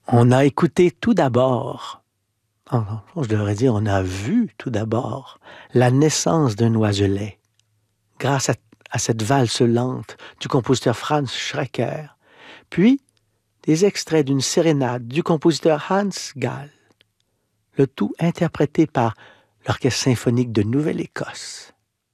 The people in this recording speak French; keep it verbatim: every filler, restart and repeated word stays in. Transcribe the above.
On a écouté tout d'abord, oh non, je devrais dire on a vu tout d'abord la naissance d'un oiselet grâce à, à cette valse lente du compositeur Franz Schrecker, puis des extraits d'une sérénade du compositeur Hans Gall, le tout interprété par l'Orchestre symphonique de Nouvelle-Écosse.